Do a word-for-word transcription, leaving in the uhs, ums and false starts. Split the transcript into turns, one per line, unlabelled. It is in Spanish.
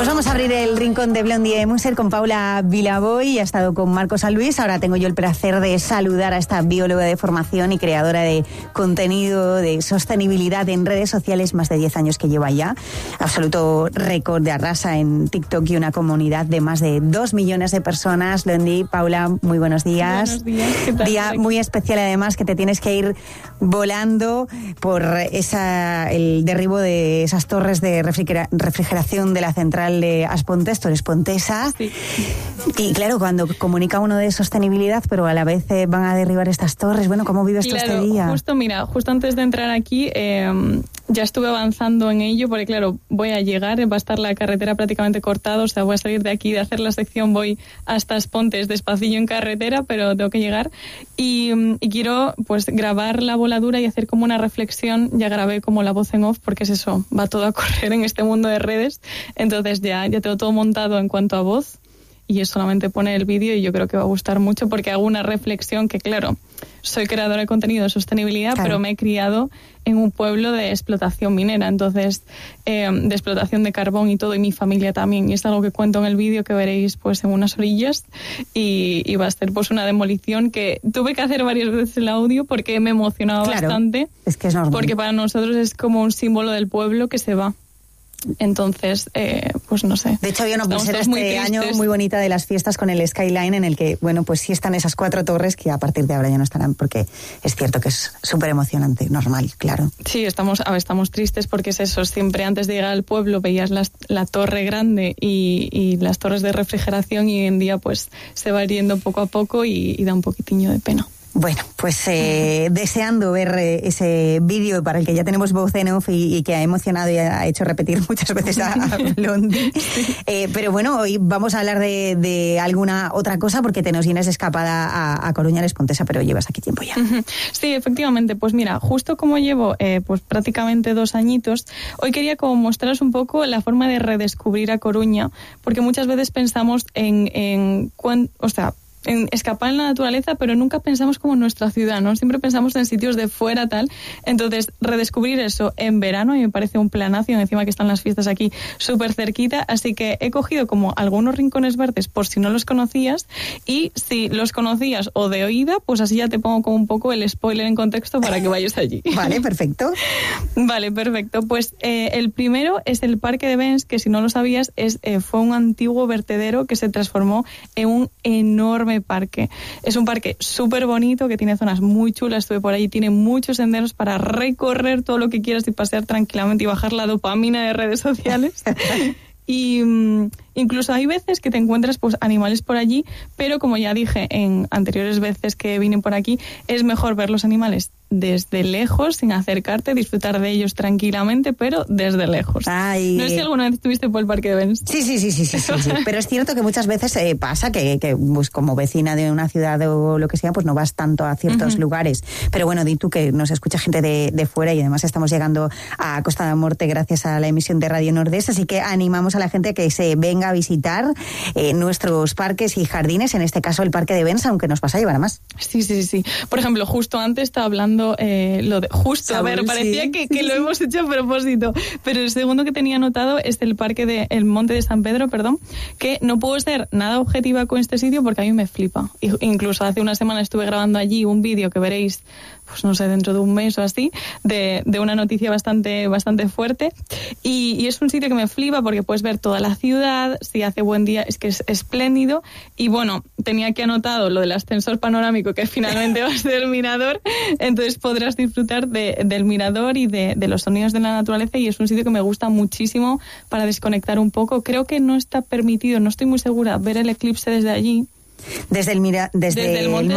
Pues vamos a abrir el rincón de Blondie de Muser con Paula Vilaboy. Ha estado con Marco San Luis. Ahora tengo yo el placer de saludar a esta bióloga de formación y creadora de contenido de sostenibilidad en redes sociales. Más de diez años que lleva ya. Absoluto récord de arrasa en TikTok y una comunidad de más de dos millones de personas. Blondie, Paula, muy buenos días.
Buenos días. ¿Qué tal?
Día muy especial además, que te tienes que ir volando por esa el derribo de esas torres de refrigera, refrigeración de la central de Aspontes, tú eres pontesa.
Sí.
Y claro, cuando comunica uno de sostenibilidad, pero a la vez eh, van a derribar estas torres, bueno, ¿cómo vives
claro,
tú este día?
Justo, mira, justo antes de entrar aquí, eh, ya estuve avanzando en ello, porque claro, voy a llegar, va a estar la carretera prácticamente cortada, o sea, voy a salir de aquí de hacer la sección, voy hasta Aspontes, despacillo en carretera, pero tengo que llegar. Y, y quiero, pues, grabar la voladura y hacer como una reflexión. Ya grabé como la voz en off, porque es eso, va todo a correr en este mundo de redes. Entonces ya, ya tengo todo montado en cuanto a voz, y es solamente poner el vídeo, y yo creo que va a gustar mucho, porque hago una reflexión que, claro, soy creadora de contenido de sostenibilidad, claro, pero me he criado en un pueblo de explotación minera, entonces eh, de explotación de carbón y todo, y mi familia también, y es algo que cuento en el vídeo que veréis pues en unas orillas, y, y va a ser pues una demolición que tuve que hacer varias veces el audio porque me emocionaba
claro,
bastante,
es que es normal,
porque para nosotros es como un símbolo del pueblo que se va. Entonces, eh, pues no sé.
De hecho, había una pulsera este
muy
año muy bonita de las fiestas con el Skyline, en el que, bueno, pues sí están esas cuatro torres que a partir de ahora ya no estarán, porque es cierto que es súper emocionante, normal, claro.
Sí, estamos, a ver, estamos tristes porque es eso, siempre antes de llegar al pueblo veías las, la torre grande y, y las torres de refrigeración, y hoy en día pues se va yendo poco a poco y, y da un poquitiño de pena.
Bueno, pues eh, deseando ver eh, ese vídeo para el que ya tenemos voz en off y, y que ha emocionado y ha hecho repetir muchas veces a, a Blondie. Eh, pero bueno, hoy vamos a hablar de, de alguna otra cosa, porque te nos vienes de escapada a, a Coruña, eres pontesa, pero llevas aquí tiempo ya.
Sí, efectivamente. Pues mira, justo como llevo eh, pues prácticamente dos añitos, hoy quería como mostraros un poco la forma de redescubrir a Coruña, porque muchas veces pensamos en, en cuán, o sea, en escapar en la naturaleza, pero nunca pensamos como en nuestra ciudad, ¿no? Siempre pensamos en sitios de fuera, tal. Entonces, redescubrir eso en verano, y me parece un planazo, y encima que están las fiestas aquí súper cerquita, así que he cogido como algunos rincones verdes por si no los conocías, y si los conocías o de oída, pues así ya te pongo como un poco el spoiler en contexto para que vayas allí.
Vale, perfecto.
Vale, perfecto. Pues eh, el primero es el Parque de Vence, que si no lo sabías, es eh, fue un antiguo vertedero que se transformó en un enorme parque. Es un parque súper bonito, que tiene zonas muy chulas, estuve por allí, tiene muchos senderos para recorrer todo lo que quieras y pasear tranquilamente y bajar la dopamina de redes sociales. Y um, incluso hay veces que te encuentras pues animales por allí, pero como ya dije en anteriores veces que vine por aquí, es mejor ver los animales desde lejos, sin acercarte, disfrutar de ellos tranquilamente, pero desde lejos.
Ay.
No sé si alguna vez estuviste por el Parque de Vence.
Sí, sí, sí, sí, sí, sí, sí. Pero es cierto que muchas veces eh, pasa que, que pues, como vecina de una ciudad o lo que sea, pues no vas tanto a ciertos uh-huh. lugares. Pero bueno, di tú que nos escucha gente de, de fuera, y además estamos llegando a Costa da Morte gracias a la emisión de Radio Nordeste, así que animamos a la gente a que se venga a visitar eh, nuestros parques y jardines, en este caso el Parque de Vence, aunque nos vas a llevar a más.
Sí, sí, sí. Por ejemplo, justo antes estaba hablando Eh, lo de justo,
Saúl,
a ver, parecía
sí.
que, que lo hemos hecho a propósito, pero el segundo que tenía anotado es el parque de el Monte de San Pedro, perdón, que no puedo ser nada objetiva con este sitio porque a mí me flipa. Y, incluso hace una semana estuve grabando allí un vídeo que veréis, pues no sé, dentro de un mes o así, de, de una noticia bastante bastante fuerte, y, y es un sitio que me flipa porque puedes ver toda la ciudad, si hace buen día es que es espléndido, y bueno, tenía aquí anotado lo del ascensor panorámico, que finalmente va a ser el mirador, entonces podrás disfrutar de, del mirador y de, de los sonidos de la naturaleza, y es un sitio que me gusta muchísimo para desconectar un poco. Creo que no está permitido, no estoy muy segura, ver el eclipse desde allí.
Desde el, mira, desde
desde el monte